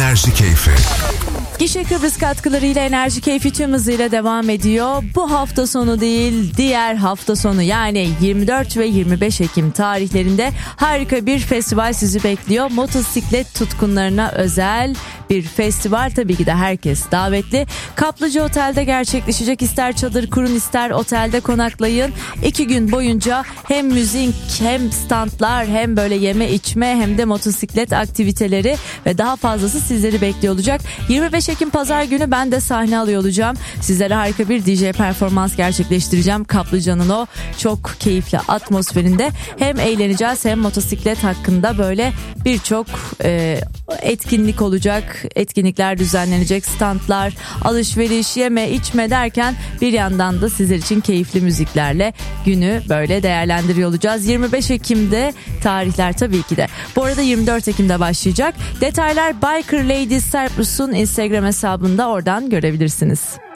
Enerji Keyfi. Gişe Kıbrıs katkılarıyla Enerji Keyfi tüm hızıyla devam ediyor. Bu hafta sonu değil, diğer hafta sonu yani 24 ve 25 Ekim tarihlerinde harika bir festival sizi bekliyor. Motosiklet tutkunlarına özel bir festival, tabii ki de herkes davetli. Kaplıca Otel'de gerçekleşecek. İster çadır kurun, ister otelde konaklayın. 2 gün boyunca hem müzik, hem standlar, hem böyle yeme içme, hem de motosiklet aktiviteleri ve daha fazlası sizleri bekliyor olacak. 25 Ekim Pazar günü ben de sahne alıyor olacağım. Sizlere harika bir DJ performans gerçekleştireceğim. Kaplıca'nın o çok keyifli atmosferinde hem eğleneceğiz, hem motosiklet hakkında böyle birçok etkinlik olacak. Etkinlikler düzenlenecek, standlar, alışveriş, yeme içme derken bir yandan da sizler için keyifli müziklerle günü böyle değerlendiriyor olacağız. 25 Ekim'de tarihler tabii ki de. Bu arada 24 Ekim'de başlayacak. Detaylar Biker Ladies Cyprus'un Instagram hesabında, oradan görebilirsiniz.